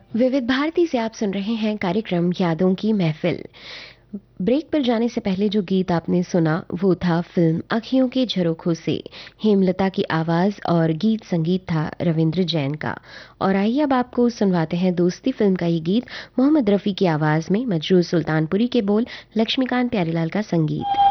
विविध भारती से आप सुन रहे हैं कार्यक्रम यादों की महफिल। ब्रेक पर जाने से पहले जो गीत आपने सुना वो था फिल्म अखियों के झरोखों से। हेमलता की आवाज और गीत संगीत था रविंद्र जैन का। और आइए अब आपको सुनवाते हैं दोस्ती फिल्म का ये गीत मोहम्मद रफ़ी की आवाज में, मजरूर सुल्तानपुरी के बोल, लक्ष्मीकांत प्यारेलाल का संगीत।